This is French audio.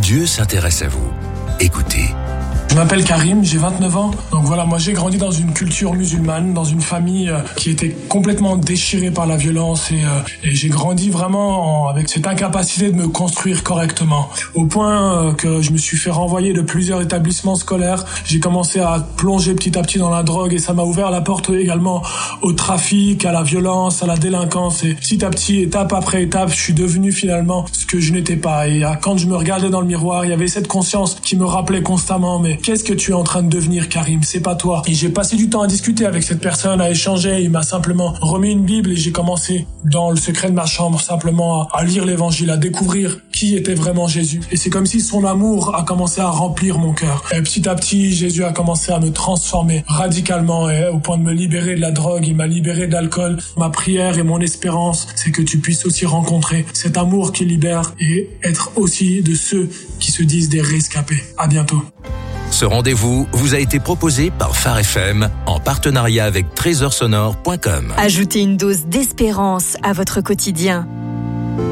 Dieu s'intéresse à vous. Écoutez. Je m'appelle Karim, j'ai 29 ans. Donc voilà, moi j'ai grandi dans une culture musulmane, dans une famille qui était complètement déchirée par la violence et j'ai grandi vraiment avec cette incapacité de me construire correctement. Au point que je me suis fait renvoyer de plusieurs établissements scolaires. J'ai commencé à plonger petit à petit dans la drogue et ça m'a ouvert la porte également au trafic, à la violence, à la délinquance. Et petit à petit, étape après étape, je suis devenu finalement ce que je n'étais pas. Et quand je me regardais dans le miroir, il y avait cette conscience qui me rappelait constamment, mais qu'est-ce que tu es en train de devenir, Karim? C'est pas toi. Et j'ai passé du temps à discuter avec cette personne, à échanger. Il m'a simplement remis une Bible et j'ai commencé dans le secret de ma chambre simplement à lire l'évangile, à découvrir qui était vraiment Jésus. Et c'est comme si son amour a commencé à remplir mon cœur. Et petit à petit, Jésus a commencé à me transformer radicalement et au point de me libérer de la drogue. Il m'a libéré de l'alcool. Ma prière et mon espérance, c'est que tu puisses aussi rencontrer cet amour qui libère et être aussi de ceux qui se disent des rescapés. À bientôt. Ce rendez-vous vous a été proposé par Phare FM en partenariat avec trésorsonore.com. Ajoutez une dose d'espérance à votre quotidien.